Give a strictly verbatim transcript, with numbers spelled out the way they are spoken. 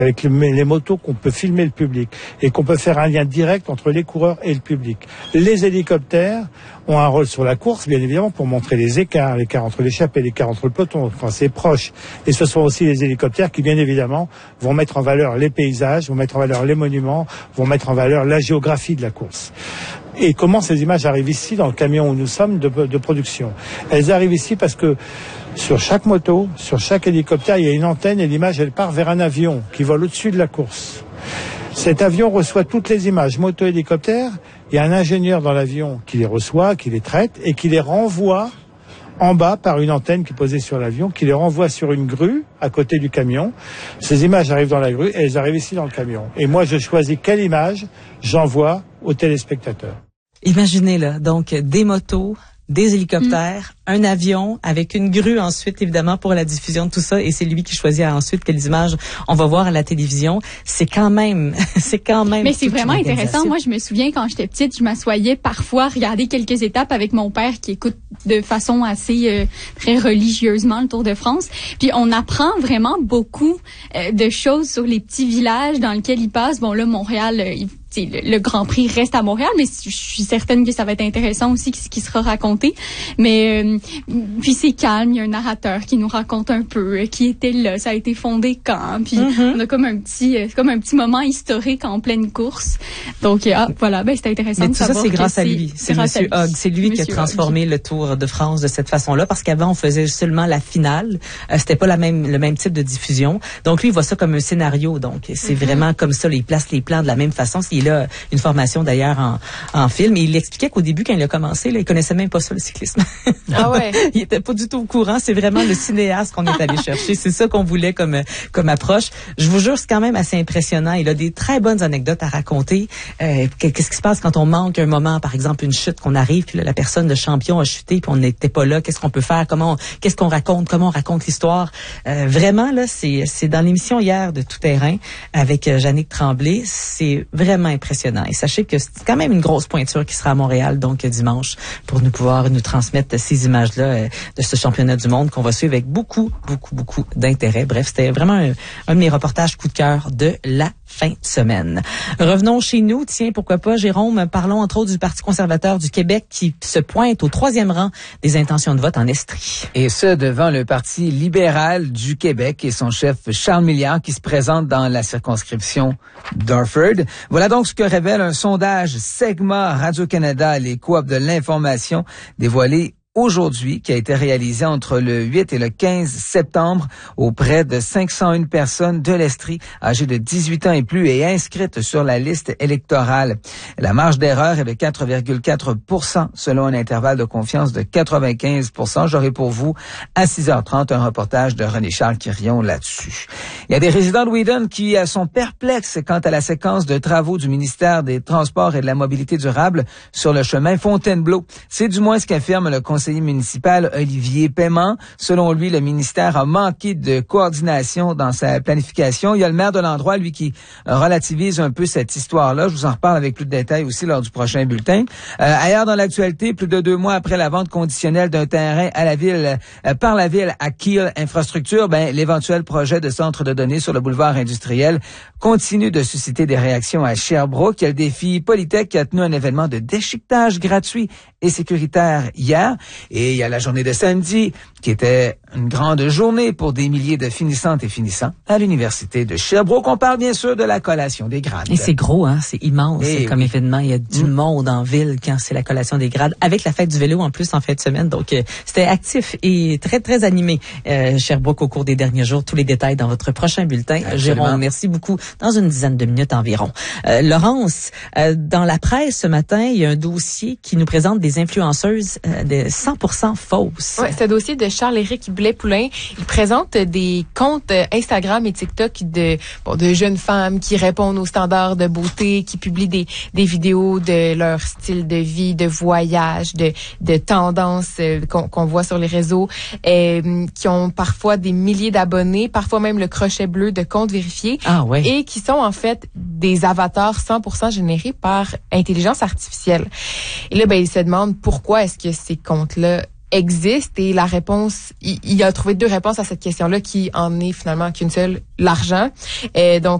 avec les motos qu'on peut filmer le public et qu'on peut faire un lien direct entre les coureurs et le public. Les hélicoptères ont un rôle sur la course, bien évidemment, pour montrer les écarts, l'écart entre l'échappée, l'écart entre le peloton, enfin c'est proche. Et ce sont aussi les hélicoptères qui, bien évidemment, vont mettre en valeur les paysages, vont mettre en valeur les monuments, vont mettre en valeur la géographie de la course. Et comment ces images arrivent ici, dans le camion où nous sommes de, de production? Elles arrivent ici parce que sur chaque moto, sur chaque hélicoptère, il y a une antenne et l'image, elle part vers un avion qui vole au-dessus de la course. Cet avion reçoit toutes les images, moto, hélicoptère. Il y a un ingénieur dans l'avion qui les reçoit, qui les traite et qui les renvoie en bas par une antenne qui est posée sur l'avion, qui les renvoie sur une grue à côté du camion. Ces images arrivent dans la grue et elles arrivent ici dans le camion. Et moi, je choisis quelle image j'envoie aux téléspectateurs. Imaginez là, donc des motos, des hélicoptères, mmh. un avion avec une grue ensuite évidemment pour la diffusion de tout ça et c'est lui qui choisit ensuite quelles images on va voir à la télévision. C'est quand même, c'est quand même. Mais c'est vraiment intéressant. Moi, je me souviens quand j'étais petite, je m'assoyais parfois regarder quelques étapes avec mon père qui écoute de façon assez euh, très religieusement le Tour de France. Puis on apprend vraiment beaucoup euh, de choses sur les petits villages dans lesquels il passe. Bon là, Montréal, euh, il Le, le Grand Prix reste à Montréal, mais je suis certaine que ça va être intéressant aussi ce qui sera raconté. Mais euh, puis c'est calme, il y a un narrateur qui nous raconte un peu euh, qui était là, ça a été fondé quand. Puis mm-hmm. on a comme un petit, euh, comme un petit moment historique en pleine course. Donc euh, ah, voilà, ben c'est intéressant. Mais de tout ça c'est grâce à lui, c'est Monsieur Hogg, c'est lui qui a transformé le Tour de France de cette façon-là, parce qu'avant on faisait seulement la finale, euh, c'était pas la même le même type de diffusion. Donc lui il voit ça comme un scénario, donc c'est mm-hmm. vraiment comme ça, il place les plans de la même façon. Il a une formation d'ailleurs en, en film et il expliquait qu'au début quand il a commencé là, il connaissait même pas ça le cyclisme. Ah ouais. Il était pas du tout au courant, c'est vraiment le cinéaste qu'on est allé chercher, c'est ça qu'on voulait comme comme approche. Je vous jure, c'est quand même assez impressionnant, il a des très bonnes anecdotes à raconter. Euh, qu'est-ce qui se passe quand on manque un moment, par exemple une chute, qu'on arrive puis là, la personne, le champion a chuté puis on n'était pas là, qu'est-ce qu'on peut faire, comment on, qu'est-ce qu'on raconte, comment on raconte l'histoire. Euh, vraiment là, c'est c'est dans l'émission hier de Tout Terrain avec euh, Jannick Tremblay, c'est vraiment impressionnant. Et sachez que c'est quand même une grosse pointure qui sera à Montréal, donc dimanche, pour nous pouvoir nous transmettre ces images-là euh, de ce championnat du monde qu'on va suivre avec beaucoup, beaucoup, beaucoup d'intérêt. Bref, c'était vraiment un, un de mes reportages coup de cœur de la fin de semaine. Revenons chez nous. Tiens, pourquoi pas, Jérôme, parlons entre autres du Parti conservateur du Québec qui se pointe au troisième rang des intentions de vote en Estrie. Et ce, devant le Parti libéral du Québec et son chef Charles Milliard qui se présente dans la circonscription d'Orford. Voilà donc ce que révèle un sondage Segma Radio-Canada, les coops de l'information dévoilé aujourd'hui, qui a été réalisé entre le huit et le quinze septembre auprès de cinq cent un personnes de l'Estrie âgées de dix-huit ans et plus et inscrites sur la liste électorale. La marge d'erreur est de quatre virgule quatre pour cent selon un intervalle de confiance de quatre-vingt-quinze pour cent. J'aurai pour vous à six heures trente un reportage de René-Charles Quirion là-dessus. Il y a des résidents de Wheaton qui sont perplexes quant à la séquence de travaux du ministère des Transports et de la Mobilité durable sur le chemin Fontainebleau. C'est du moins ce qu'affirme le conseiller municipal Olivier Paiement. Selon lui, le ministère a manqué de coordination dans sa planification. Il y a le maire de l'endroit, lui, qui relativise un peu cette histoire-là. Je vous en reparle avec plus de détails aussi lors du prochain bulletin. Euh, ailleurs dans l'actualité, plus de deux mois après la vente conditionnelle d'un terrain à la ville, euh, par la ville à Kiel Infrastructure, ben, l'éventuel projet de centre de données sur le boulevard industriel continue de susciter des réactions à Sherbrooke. Il y a le défi Polytech qui a tenu un événement de déchiquetage gratuit et sécuritaire hier. Et il y a la journée de samedi, qui était une grande journée pour des milliers de finissantes et finissants à l'Université de Sherbrooke. On parle bien sûr de la collation des grades. Et c'est gros, hein, c'est immense et comme oui. événement. Il y a du mmh. monde en ville quand c'est la collation des grades, avec la fête du vélo en plus en fin de semaine. Donc, euh, c'était actif et très, très animé, euh, Sherbrooke, au cours des derniers jours. Tous les détails dans votre prochain bulletin. Absolument. Jérôme, merci beaucoup. Dans une dizaine de minutes environ. Euh, Laurence, euh, dans la presse ce matin, il y a un dossier qui nous présente des influenceuses euh, de cent pour cent fausses. Oui, c'est un dossier de Charles-Éric Blais-Poulain. Il présente des comptes Instagram et TikTok de, bon, de jeunes femmes qui répondent aux standards de beauté, qui publient des, des vidéos de leur style de vie, de voyage, de, de tendances euh, qu'on, qu'on voit sur les réseaux, euh, qui ont parfois des milliers d'abonnés, parfois même le crochet bleu de comptes vérifiés. Ah ouais. Et qui sont en fait des avatars cent pour cent générés par intelligence artificielle. Et là, ben, ils se demandent pourquoi est-ce que ces comptes-là existe et la réponse, il, il a trouvé deux réponses à cette question-là qui en est finalement qu'une seule, l'argent. Et donc